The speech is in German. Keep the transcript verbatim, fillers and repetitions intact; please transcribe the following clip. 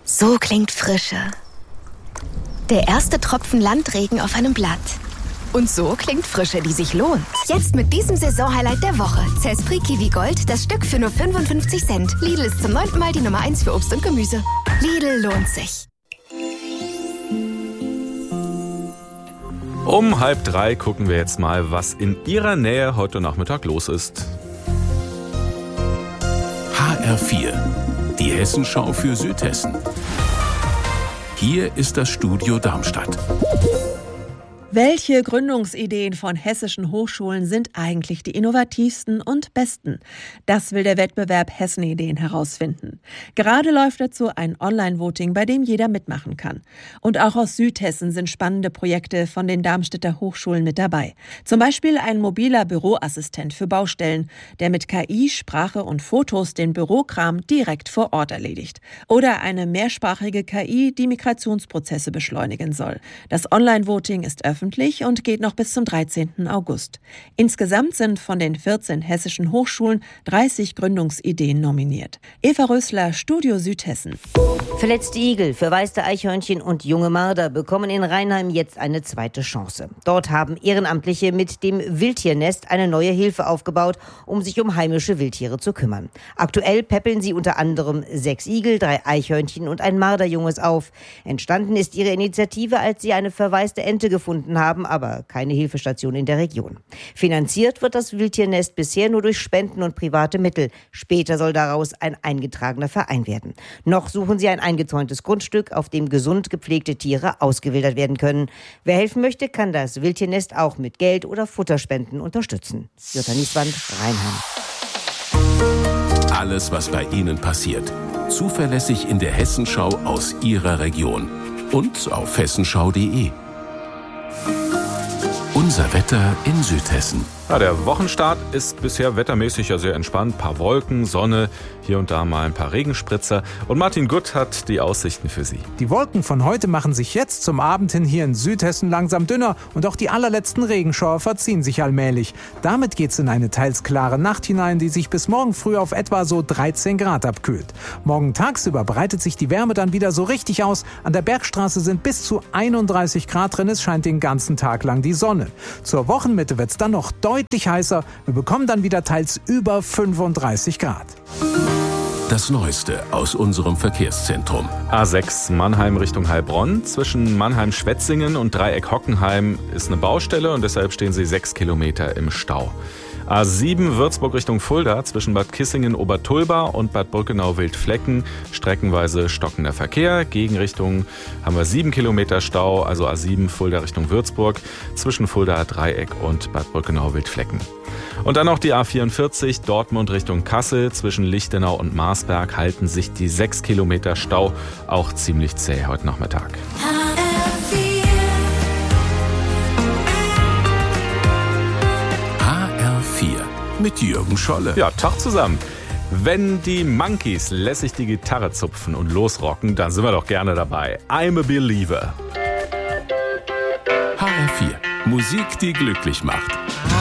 So klingt Frische. Der erste Tropfen Landregen auf einem Blatt. Und so klingt Frische, die sich lohnt. Jetzt mit diesem Saisonhighlight der Woche. Zespri Kiwi Gold, das Stück für nur fünfundfünfzig Cent. Lidl ist zum neunten Mal die Nummer eins für Obst und Gemüse. Lidl lohnt sich. Um halb drei gucken wir jetzt mal, was in Ihrer Nähe heute Nachmittag los ist. H R vier, die Hessenschau für Südhessen. Hier ist das Studio Darmstadt. Welche Gründungsideen von hessischen Hochschulen sind eigentlich die innovativsten und besten? Das will der Wettbewerb Hessenideen herausfinden. Gerade läuft dazu ein Online-Voting, bei dem jeder mitmachen kann. Und auch aus Südhessen sind spannende Projekte von den Darmstädter Hochschulen mit dabei. Zum Beispiel ein mobiler Büroassistent für Baustellen, der mit K I, Sprache und Fotos den Bürokram direkt vor Ort erledigt. Oder eine mehrsprachige K I, die Migrationsprozesse beschleunigen soll. Das Online-Voting ist öffentlich und geht noch bis zum dreizehnten August. Insgesamt sind von den vierzehn hessischen Hochschulen dreißig Gründungsideen nominiert. Eva Rösler, Studio Südhessen. Verletzte Igel, verwaiste Eichhörnchen und junge Marder bekommen in Rheinheim jetzt eine zweite Chance. Dort haben Ehrenamtliche mit dem Wildtiernest eine neue Hilfe aufgebaut, um sich um heimische Wildtiere zu kümmern. Aktuell päppeln sie unter anderem sechs Igel, drei Eichhörnchen und ein Marderjunges auf. Entstanden ist ihre Initiative, als sie eine verwaiste Ente gefunden haben, aber keine Hilfestation in der Region. Finanziert wird das Wildtiernest bisher nur durch Spenden und private Mittel. Später soll daraus ein eingetragener Verein werden. Noch suchen sie ein eingezäuntes Grundstück, auf dem gesund gepflegte Tiere ausgewildert werden können. Wer helfen möchte, kann das Wildtiernest auch mit Geld oder Futterspenden unterstützen. Jutta Nieswand, Rheinheim. Alles, was bei Ihnen passiert. Zuverlässig in der Hessenschau aus Ihrer Region. Und auf hessenschau punkt de. Unser Wetter in Südhessen. Ja, der Wochenstart ist bisher wettermäßig ja sehr entspannt. Ein paar Wolken, Sonne, hier und da mal ein paar Regenspritzer. Und Martin Gutt hat die Aussichten für Sie. Die Wolken von heute machen sich jetzt zum Abend hin hier in Südhessen langsam dünner und auch die allerletzten Regenschauer verziehen sich allmählich. Damit geht's in eine teils klare Nacht hinein, die sich bis morgen früh auf etwa so dreizehn Grad abkühlt. Morgen tagsüber breitet sich die Wärme dann wieder so richtig aus. An der Bergstraße sind bis zu einunddreißig Grad drin. Es scheint den ganzen Tag lang die Sonne. Zur Wochenmitte wird's dann noch deutlich heißer. Wir bekommen dann wieder teils über fünfunddreißig Grad. Das Neueste aus unserem Verkehrszentrum. A sechs Mannheim Richtung Heilbronn. Zwischen Mannheim-Schwetzingen und Dreieck-Hockenheim ist eine Baustelle und deshalb stehen sie sechs Kilometer im Stau. A sieben Würzburg Richtung Fulda zwischen Bad Kissingen-Obertulba und Bad Brückenau-Wildflecken streckenweise stockender Verkehr. Gegenrichtung haben wir sieben Kilometer Stau, also A sieben Fulda Richtung Würzburg zwischen Fulda Dreieck und Bad Brückenau-Wildflecken. Und dann noch die A vierundvierzig Dortmund Richtung Kassel zwischen Lichtenau und Marsberg halten sich die sechs Kilometer Stau auch ziemlich zäh heute Nachmittag. Mit Jürgen Scholle. Ja, Tag zusammen. Wenn die Monkeys lässig die Gitarre zupfen und losrocken, dann sind wir doch gerne dabei. I'm a Believer. H R vier. Musik, die glücklich macht.